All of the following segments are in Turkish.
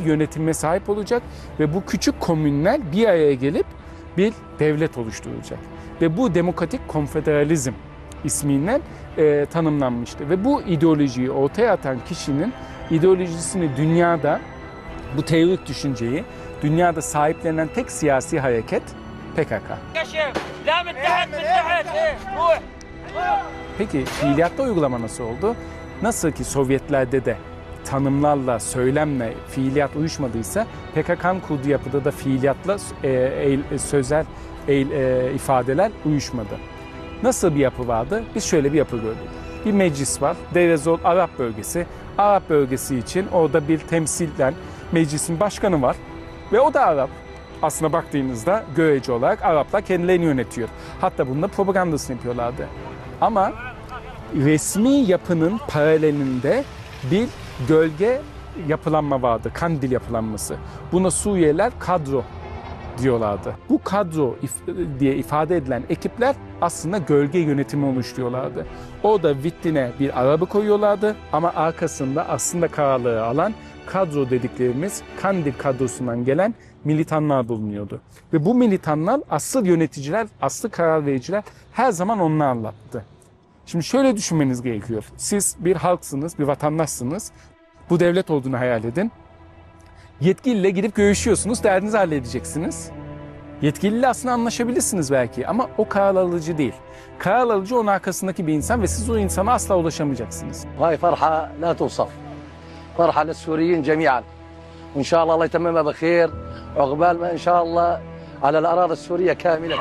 yönetime sahip olacak ve bu küçük komünler bir araya gelip bir devlet oluşturacak. Ve bu demokratik konfederalizm ismiyle tanımlanmıştı. Ve bu ideolojiyi ortaya atan kişinin ideolojisini dünyada, bu teorik düşünceyi dünyada sahiplenen tek siyasi hareket PKK. Peki fiiliyatta uygulama nasıl oldu? Nasıl ki Sovyetlerde de tanımlarla, söylemle fiiliyat uyuşmadıysa PKK'nın kurduğu yapıda da fiiliyatla sözel ifadeler uyuşmadı. Nasıl bir yapı vardı? Biz şöyle bir yapı gördük. Bir meclis var. Deir ez-Zor Arap bölgesi. Arap bölgesi için orada bir temsilen meclisin başkanı var. Ve o da Arap. Aslına baktığınızda görece olarak Araplar kendilerini yönetiyor. Hatta bunun da propagandasını yapıyorlardı. Ama resmi yapının paralelinde bir gölge yapılanma vardı. Kandil yapılanması. Buna Suriyeliler kadro diyorlardı. Bu kadro diye ifade edilen ekipler aslında gölge yönetimi oluşturuyorlardı. Orada vitline bir araba koyuyorlardı ama arkasında aslında kararları alan kadro dediklerimiz Kandil kadrosundan gelen militanlar bulunuyordu. Ve bu militanlar asıl yöneticiler, asıl karar vericiler her zaman onlarlattı. Şimdi şöyle düşünmeniz gerekiyor. Siz bir halksınız, bir vatandaşsınız. Bu devlet olduğunu hayal edin. Yetkiliyle gidip görüşüyorsunuz, derdinizi halledeceksiniz. Yetkiliyle aslında anlaşabilirsiniz belki ama o karar alıcı değil. Karar alıcı onun arkasındaki bir insan ve siz o insana asla ulaşamayacaksınız. هاي فرحة لا توصف فرحة للسوريين جميعا وإن شاء الله الله يتممها بخير عقبال ما إن شاء الله على الأراضي السورية كاملة.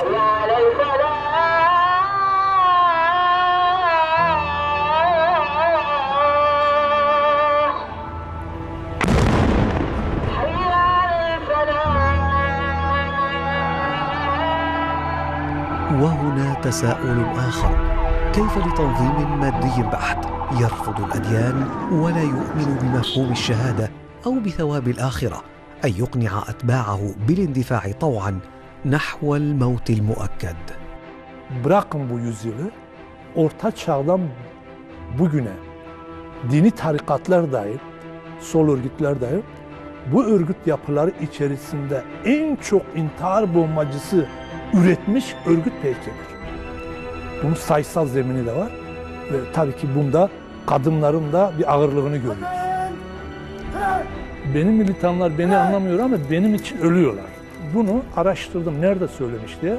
وهنا تساؤل آخر، كيف لتنظيم مادي بحت يرفض الأديان ولا يؤمن بمفهوم الشهادة أو بثواب الآخرة أن يقنع أتباعه بالاندفاع طوعا نحو الموت المؤكد؟ Bırakın bu yüzyılı, Orta Çağ'dan bugüne dini tarikatlar dahil, sol örgütler dahil, bu örgüt yapıları içerisinde en çok intihar bombacısı üretmiş örgüt PKK'dır. Bunun sayısal zemini de var ve tabii ki bunda kadınların da bir ağırlığını görüyoruz. Benim militanlar beni anlamıyor ama benim için ölüyorlar. Bunu araştırdım, nerede söylemiş diye.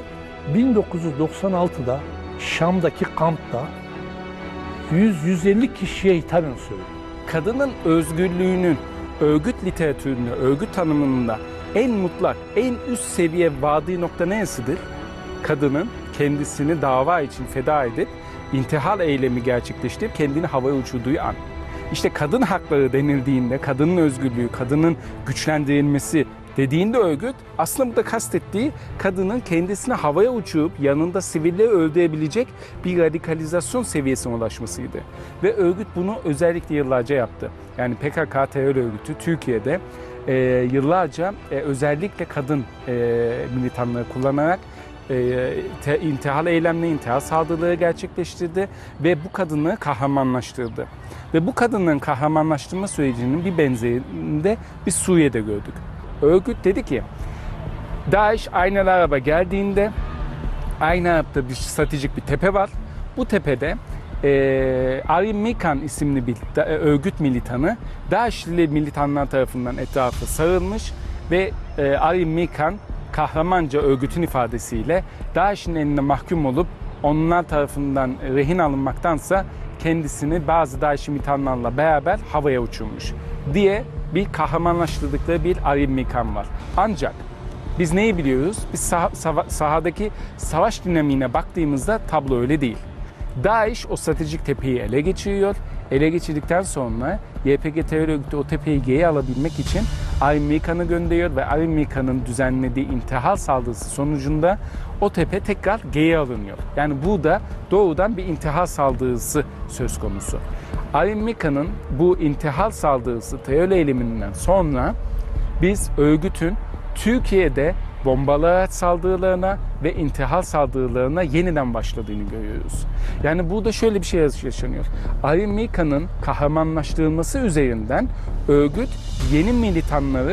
1996'da Şam'daki kampta 100-150 kişiye hitaben söylüyor. Kadının özgürlüğünün örgüt literatüründe, örgüt tanımında en mutlak, en üst seviye vardığı nokta neresidir? Kadının kendisini dava için feda edip intihar eylemi gerçekleştirip kendini havaya uçurduğu an. İşte kadın hakları denildiğinde, kadının özgürlüğü, kadının güçlendirilmesi dediğinde örgüt aslında burada kastettiği kadının kendisini havaya uçurup yanında sivilleri öldürebilecek bir radikalizasyon seviyesine ulaşmasıydı. Ve örgüt bunu özellikle yıllarca yaptı. Yani PKK terör örgütü Türkiye'de yıllarca özellikle kadın militanları kullanarak intihar eylemleri, intihar saldırıları gerçekleştirdi ve bu kadını kahramanlaştırdı. Ve bu kadının kahramanlaştırma sürecinin bir benzerinde biz Suriye'de gördük. Örgüt dedi ki, DAEŞ Aynel Arab'a geldiğinde Aynel Arab'da bir stratejik bir tepe var. Bu tepede Arim Mikan isimli bir örgüt militanı DAEŞ'li militanlar tarafından etrafı sarılmış ve Arim Mikan kahramanca örgütün ifadesiyle DAEŞ'in eline mahkum olup onlar tarafından rehin alınmaktansa kendisini bazı DAEŞ militanlarla beraber havaya uçurmuş diye bir kahramanlaştırdıkları bir Arim Mikan var. Ancak biz neyi biliyoruz? Biz sahadaki savaş dinamiğine baktığımızda tablo öyle değil. DAEŞ o stratejik tepeyi ele geçiriyor. Ele geçirdikten sonra YPG terör örgütü o tepeyi geri alabilmek için Arim Mikan'ı gönderiyor ve Arim Mikan'ın düzenlediği intihar saldırısı sonucunda o tepe tekrar geri alınıyor. Yani bu da doğrudan bir intihar saldırısı söz konusu. Arim Mikan'ın bu intihar saldırısı terör eyleminden sonra biz örgütün Türkiye'de bombalı saldırılarına ve intihar saldırılarına yeniden başladığını görüyoruz. Yani burada şöyle bir şey yaşanıyor. Arim Mikan'ın kahramanlaştırılması üzerinden örgüt yeni militanları